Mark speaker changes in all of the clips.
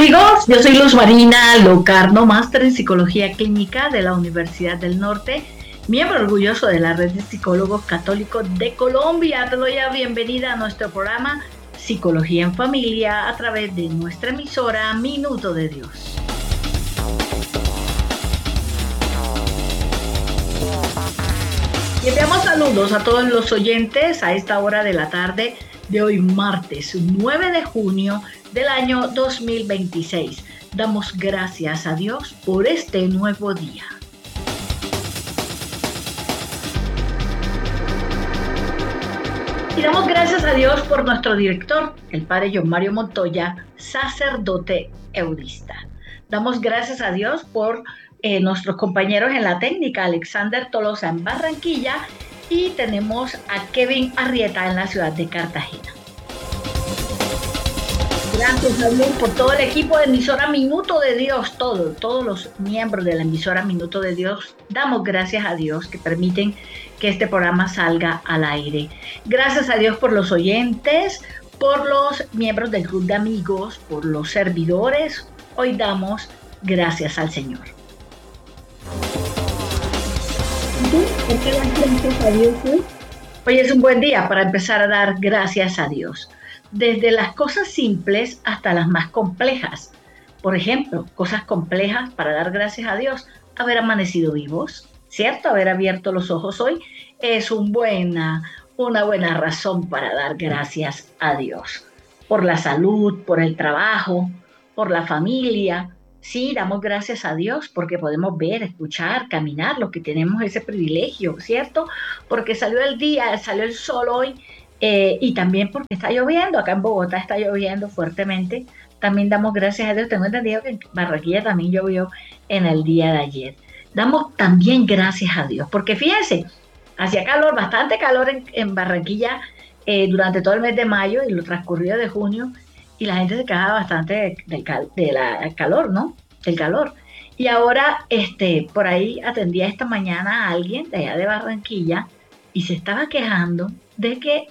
Speaker 1: amigos, yo soy Luz Marina Locarno, máster en Psicología Clínica de la Universidad del Norte, miembro orgulloso de la Red de Psicólogos Católicos de Colombia. Te doy la bienvenida a nuestro programa Psicología en Familia a través de nuestra emisora Minuto de Dios. Y enviamos saludos a todos los oyentes a esta hora de la tarde de hoy, martes 9 de junio del año 2026. Damos gracias a Dios por este nuevo día. Y damos gracias a Dios por nuestro director, el padre John Mario Montoya, sacerdote eurista. Damos gracias a Dios por nuestros compañeros en la técnica, Alexander Tolosa en Barranquilla, y tenemos a Kevin Arrieta en la ciudad de Cartagena. Gracias a Dios por todo el equipo de emisora Minuto de Dios, todos los miembros de la emisora Minuto de Dios. Damos gracias a Dios que permiten que este programa salga al aire. Gracias a Dios por los oyentes, por los miembros del club de amigos, por los servidores. Hoy damos gracias al Señor. ¿Por qué dan gracias a Dios hoy? Hoy es un buen día para empezar a dar gracias a Dios. Desde las cosas simples hasta las más complejas. Por ejemplo, cosas complejas para dar gracias a Dios. Haber amanecido vivos, ¿cierto? Haber abierto los ojos hoy es una buena razón para dar gracias a Dios. Por la salud, por el trabajo, por la familia. Sí, damos gracias a Dios porque podemos ver, escuchar, caminar, los que tenemos ese privilegio, ¿cierto? Porque salió el día, salió el sol hoy. Y también porque está lloviendo, acá en Bogotá está lloviendo fuertemente. También damos gracias a Dios. Tengo entendido que en Barranquilla también llovió en el día de ayer. Damos también gracias a Dios, porque fíjense, hacía calor, bastante calor en Barranquilla durante todo el mes de mayo y lo transcurrido de junio, y la gente se quejaba bastante del calor, ¿no? Del calor. Y ahora, por ahí atendía esta mañana a alguien de allá de Barranquilla y se estaba quejando de que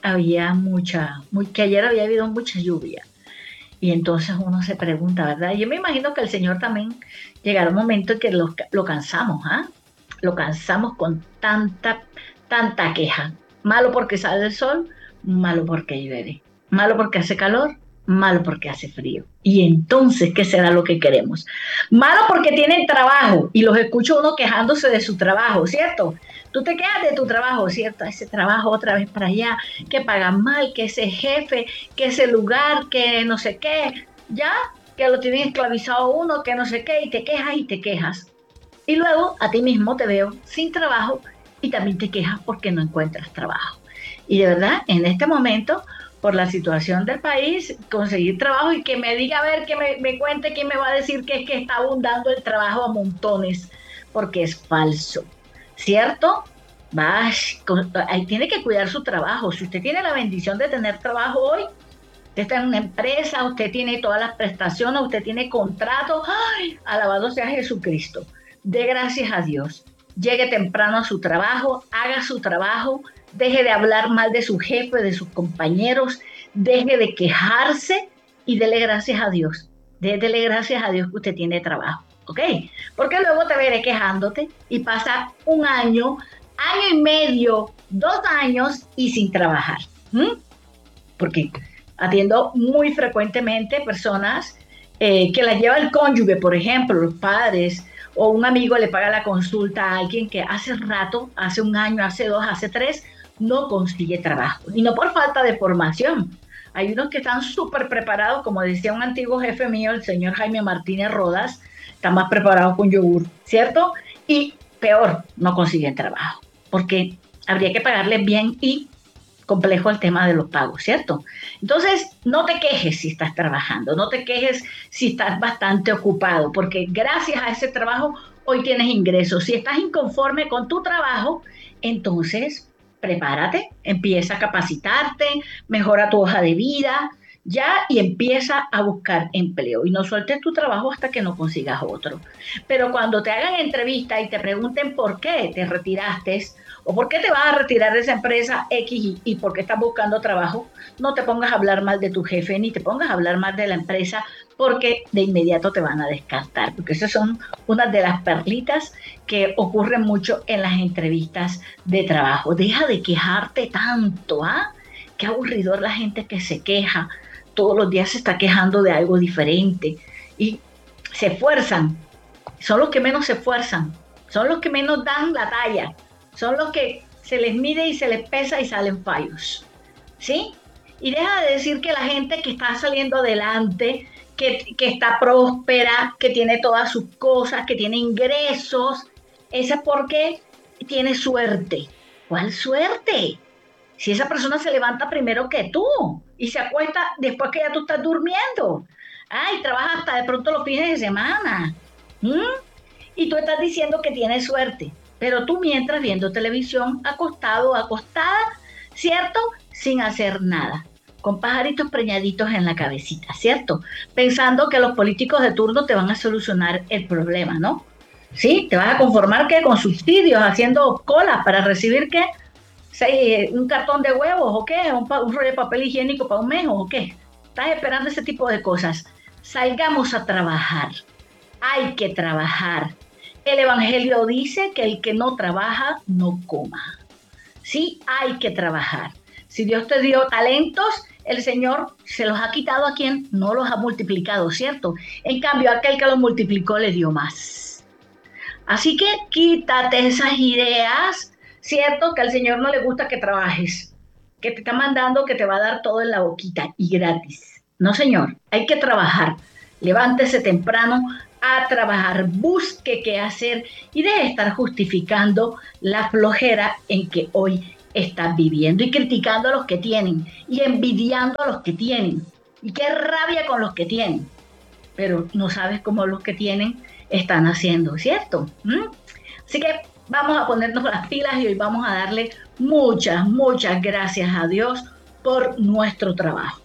Speaker 1: que ayer había habido mucha lluvia. Y entonces uno se pregunta, ¿verdad? Yo me imagino que el Señor también llegará un momento en que lo cansamos, ¿ah? Lo cansamos con tanta queja. Malo porque sale el sol, malo porque llueve. Malo porque hace calor, malo porque hace frío. Y entonces, ¿qué será lo que queremos? Malo porque tienen trabajo y los escucho uno quejándose de su trabajo, ¿cierto? Tú te quejas de tu trabajo, ¿cierto? Ese trabajo otra vez para allá, que pagan mal, que ese jefe, que ese lugar, que no sé qué, ya, que lo tienen esclavizado uno, que no sé qué, y te quejas. Y luego a ti mismo te veo sin trabajo y también te quejas porque no encuentras trabajo. Y de verdad, en este momento, por la situación del país, conseguir trabajo y que me diga, a ver, que me cuente, quién me va a decir que es que está abundando el trabajo a montones, porque es falso. ¿Cierto? Ahí tiene que cuidar su trabajo. Si usted tiene la bendición de tener trabajo hoy, usted está en una empresa, usted tiene todas las prestaciones, usted tiene contrato, ¡ay! Alabado sea Jesucristo. Dé gracias a Dios. Llegue temprano a su trabajo, haga su trabajo, deje de hablar mal de su jefe, de sus compañeros, deje de quejarse y dele gracias a Dios. Dele gracias a Dios que usted tiene trabajo. ¿Ok? Porque luego te veré quejándote y pasa un año y medio, 2 años y sin trabajar. Porque atiendo muy frecuentemente personas que las lleva el cónyuge, por ejemplo, los padres, o un amigo le paga la consulta a alguien que hace rato, hace 1 año, hace 2, hace 3, no consigue trabajo. Y no por falta de formación. Hay unos que están súper preparados, como decía un antiguo jefe mío, el señor Jaime Martínez Rodas, están más preparados con yogur, ¿cierto? Y peor, no consiguen trabajo, porque habría que pagarles bien y complejo el tema de los pagos, ¿cierto? Entonces, no te quejes si estás trabajando, no te quejes si estás bastante ocupado, porque gracias a ese trabajo hoy tienes ingresos. Si estás inconforme con tu trabajo, entonces prepárate, empieza a capacitarte, mejora tu hoja de vida, ya, y empieza a buscar empleo y no sueltes tu trabajo hasta que no consigas otro. Pero cuando te hagan entrevista y te pregunten por qué te retiraste ¿O por qué te vas a retirar de esa empresa X y por qué estás buscando trabajo? No te pongas a hablar mal de tu jefe ni te pongas a hablar mal de la empresa porque de inmediato te van a descartar, porque esas son una de las perlitas que ocurren mucho en las entrevistas de trabajo. Deja de quejarte tanto, ¿ah? Qué aburridor la gente que se queja, todos los días se está quejando de algo diferente y se esfuerzan, son los que menos se esfuerzan, son los que menos dan la talla, son los que se les mide y se les pesa y salen fallos, ¿sí? Y deja de decir que la gente que está saliendo adelante, que está próspera, que tiene todas sus cosas, que tiene ingresos, esa es porque tiene suerte. ¿Cuál suerte? Si esa persona se levanta primero que tú y se acuesta después que ya tú estás durmiendo. Ay, trabaja hasta de pronto los fines de semana. ¿Mm? Y tú estás diciendo que tienes suerte. Pero tú mientras viendo televisión, acostado o acostada, ¿cierto? Sin hacer nada. Con pajaritos preñaditos en la cabecita, ¿cierto? Pensando que los políticos de turno te van a solucionar el problema, ¿no? ¿Sí? ¿Te vas a conformar que con subsidios, haciendo colas para recibir qué? Un cartón de huevos o qué, un rollo de papel higiénico para un mes o qué. Estás esperando ese tipo de cosas. Salgamos a trabajar. Hay que trabajar. El Evangelio dice que el que no trabaja no coma. Sí, hay que trabajar. Si Dios te dio talentos, el Señor se los ha quitado a quien no los ha multiplicado, ¿cierto? En cambio, aquel que los multiplicó le dio más. Así que quítate esas ideas, ¿cierto? Que al Señor no le gusta que trabajes, que te está mandando que te va a dar todo en la boquita y gratis. No, Señor, hay que trabajar. Levántese temprano a trabajar, busque qué hacer y deje de estar justificando la flojera en que hoy estás viviendo y criticando a los que tienen y envidiando a los que tienen. Y qué rabia con los que tienen, pero no sabes cómo los que tienen están haciendo, ¿cierto? Así que vamos a ponernos las pilas y hoy vamos a darle muchas, muchas gracias a Dios por nuestro trabajo.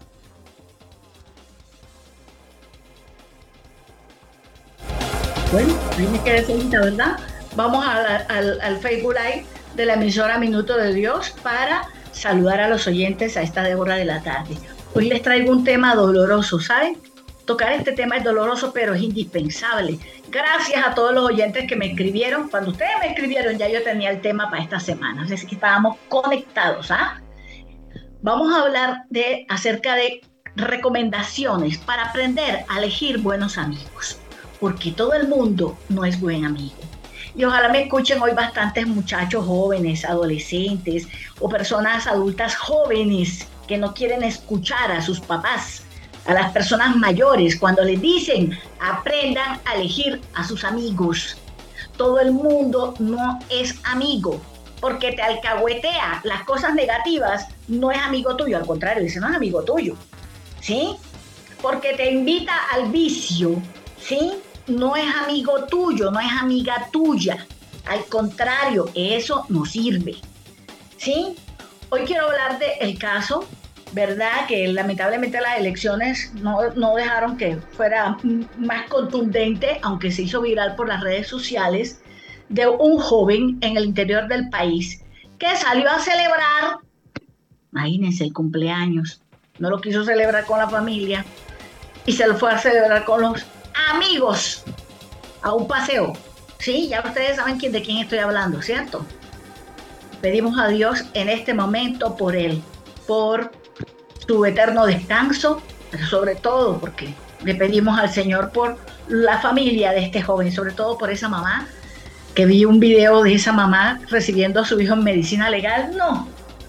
Speaker 1: Bueno, ahí me quedé solita, ¿verdad? Vamos al Facebook Live de la emisora Minuto de Dios para saludar a los oyentes a esta hora de la tarde. Hoy les traigo un tema doloroso, ¿saben? Tocar este tema es doloroso, pero es indispensable. Gracias a todos los oyentes que me escribieron. Cuando ustedes me escribieron, ya yo tenía el tema para esta semana. Así que estábamos conectados, ¿ah? Vamos a hablar acerca de recomendaciones para aprender a elegir buenos amigos. Porque todo el mundo no es buen amigo. Y ojalá me escuchen hoy bastantes muchachos jóvenes, adolescentes o personas adultas jóvenes que no quieren escuchar a sus papás, a las personas mayores, cuando les dicen aprendan a elegir a sus amigos. Todo el mundo no es amigo, porque te alcahuetea las cosas negativas, no es amigo tuyo, al contrario, dice no es amigo tuyo, ¿sí? Porque te invita al vicio, ¿sí? No es amigo tuyo, no es amiga tuya. Al contrario, eso no sirve. ¿Sí? Hoy quiero hablar del caso, ¿verdad? Que lamentablemente las elecciones no dejaron que fuera más contundente, aunque se hizo viral por las redes sociales, de un joven en el interior del país que salió a celebrar, imagínense, el cumpleaños. No lo quiso celebrar con la familia y se lo fue a celebrar con los amigos a un paseo. Sí, ya ustedes saben de quién estoy hablando, ¿cierto? Pedimos a Dios en este momento por él, por su eterno descanso, pero sobre todo porque le pedimos al Señor por la familia de este joven, sobre todo por esa mamá, que vi un video de esa mamá recibiendo a su hijo en medicina legal. No,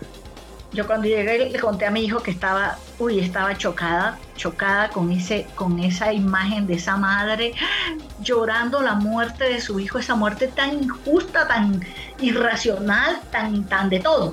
Speaker 1: yo cuando llegué le conté a mi hijo que estaba chocada con esa imagen de esa madre llorando la muerte de su hijo, esa muerte tan injusta, tan irracional, tan de todo.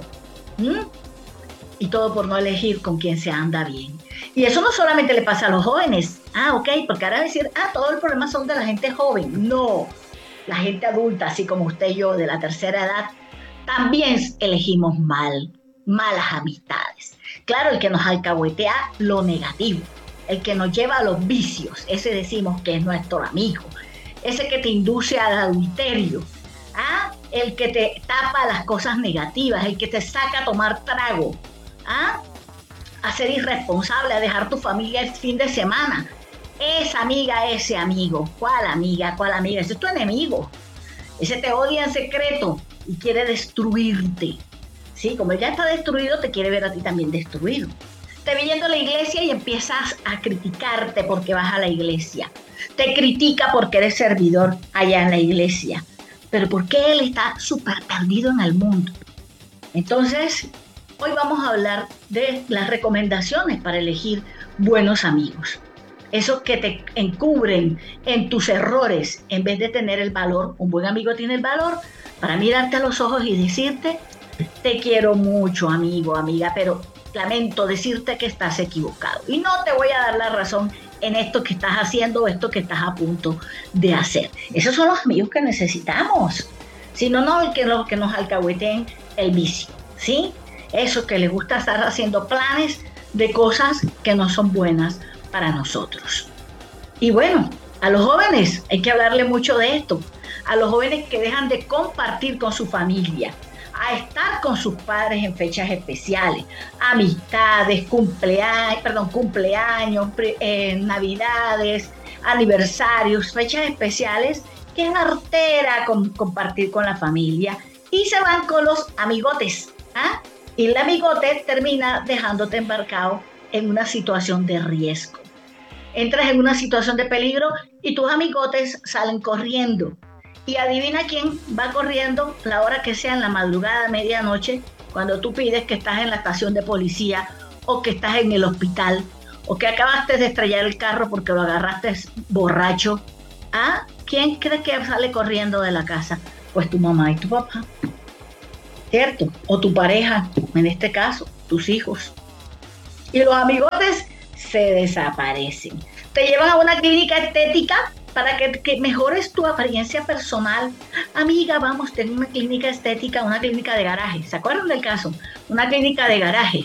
Speaker 1: Y todo por no elegir con quién se anda bien. Y eso no solamente le pasa a los jóvenes. Ok, porque ahora decir, todo el problema son de la gente joven. No, la gente adulta, así como usted y yo, de la tercera edad, también elegimos malas amistades. Claro, el que nos alcahuetea lo negativo, el que nos lleva a los vicios, ese decimos que es nuestro amigo, ese que te induce al adulterio, el que te tapa las cosas negativas, el que te saca a tomar trago, ¿ah? A ser irresponsable, a dejar tu familia el fin de semana. Esa amiga, ese amigo, ¿cuál amiga? ¿Cuál amiga? Ese es tu enemigo. Ese te odia en secreto y quiere destruirte. Sí, como él ya está destruido, te quiere ver a ti también destruido. Te ve yendo a la iglesia y empiezas a criticarte porque vas a la iglesia. Te critica porque eres servidor allá en la iglesia. Pero porque él está súper perdido en el mundo. Entonces, hoy vamos a hablar de las recomendaciones para elegir buenos amigos. Esos que te encubren en tus errores en vez de tener el valor. Un buen amigo tiene el valor para mirarte a los ojos y decirte, te quiero mucho, amigo, amiga, pero lamento decirte que estás equivocado. Y no te voy a dar la razón en esto que estás haciendo o esto que estás a punto de hacer. Esos son los amigos que necesitamos. Si no, no, los que nos alcahueten el vicio, ¿sí? Eso que les gusta estar haciendo planes de cosas que no son buenas para nosotros. Y bueno, a los jóvenes hay que hablarle mucho de esto. A los jóvenes que dejan de compartir con su familia, a estar con sus padres en fechas especiales, amistades, cumpleaños, navidades, aniversarios, fechas especiales, que es artera compartir con la familia y se van con los amigotes, ¿ah? Y el amigote termina dejándote embarcado en una situación de riesgo. Entras en una situación de peligro y tus amigotes salen corriendo. Y adivina quién va corriendo la hora que sea, en la madrugada, medianoche, cuando tú pides que estás en la estación de policía o que estás en el hospital o que acabaste de estrellar el carro porque lo agarraste borracho. ¿Ah? ¿Quién cree que sale corriendo de la casa? Pues tu mamá y tu papá, ¿cierto? O tu pareja, en este caso, tus hijos. Y los amigotes se desaparecen. Te llevan a una clínica estética para que mejores tu apariencia personal. Amiga, vamos, tengo una clínica estética, una clínica de garaje. ¿Se acuerdan del caso? Una clínica de garaje.